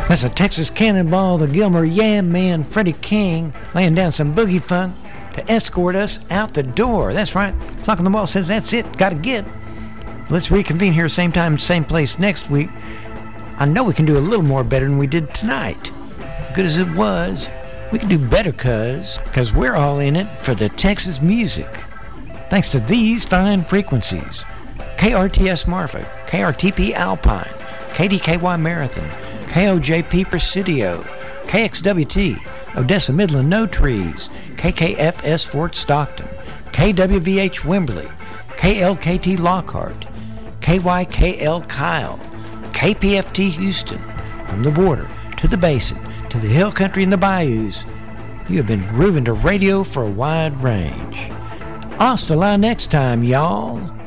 That's a Texas Cannonball, the Gilmer Yam Man, Freddie King, laying down some boogie funk to escort us out the door. That's right. Clock on the wall says that's it. Gotta get. Let's reconvene here same time, same place next week. I know we can do a little more better than we did tonight. Good as it was, we can do better because we're all in it for the Texas music. Thanks to these fine frequencies. KRTS Marfa, KRTP Alpine, KDKY Marathon, KOJP Presidio, KXWT, Odessa Midland No Trees, KKFS Fort Stockton, KWVH Wimberley, KLKT Lockhart, KYKL Kyle, KPFT Houston. From the border to the basin to the hill country and the bayous, you have been grooving to radio for a wide range. Hasta la next time, y'all.